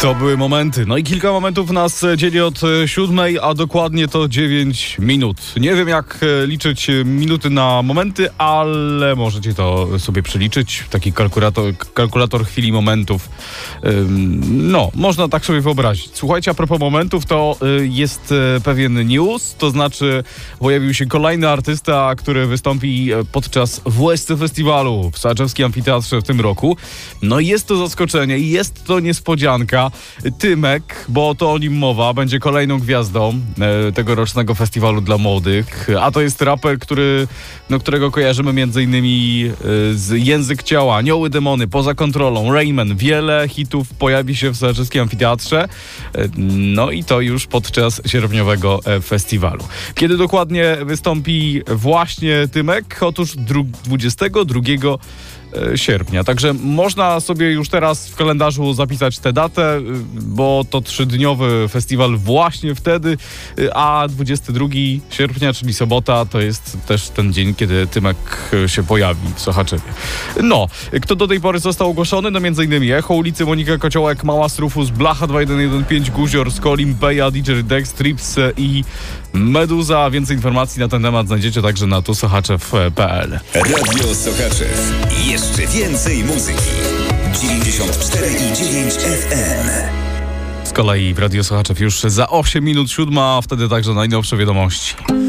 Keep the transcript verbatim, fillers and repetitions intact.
To były momenty. No i kilka momentów nas dzieli od siódmej, a dokładnie to dziewięć minut. Nie wiem, jak liczyć minuty na momenty, ale możecie to sobie przeliczyć. Taki kalkulator, kalkulator chwili momentów. No, można tak sobie wyobrazić. Słuchajcie, a propos momentów, to jest pewien news, to znaczy pojawił się kolejny artysta, który wystąpi podczas W S C Festiwalu w Sochaczewskim Amfiteatrze w tym roku. No i jest to zaskoczenie, jest to niespodzianka. Tymek, bo to o nim mowa, będzie kolejną gwiazdą e, tegorocznego festiwalu dla młodych, a to jest raper, który, no, którego kojarzymy między innymi e, z Język Ciała, Anioły, Demony, Poza Kontrolą, Rayman. Wiele hitów pojawi się w Sochaczewskim Amfiteatrze, e, no i to już podczas sierpniowego e, festiwalu. Kiedy dokładnie wystąpi właśnie Tymek? Otóż dwudziestego drugiego sierpnia. Także można sobie już teraz w kalendarzu zapisać tę datę, bo to trzydniowy festiwal właśnie wtedy, a dwudziestego drugiego sierpnia, czyli sobota, to jest też ten dzień, kiedy Tymek się pojawi w Sochaczewie. No, kto do tej pory został ogłoszony? No między innymi Echo ulicy, Monika Kociołek, Mała Strufus, Blacha dwa jeden jeden pięć, Guzior, Skolim, Beja, D J Dex, Trips i Meduza. Więcej informacji na ten temat znajdziecie także na tu sochaczew kropka p l. Radio Sochaczew. Jeszcze więcej muzyki. dziewięćdziesiąt cztery i dziewięć F M. Z kolei w Radio Sochaczew już za osiem minut siódma, a wtedy także najnowsze wiadomości.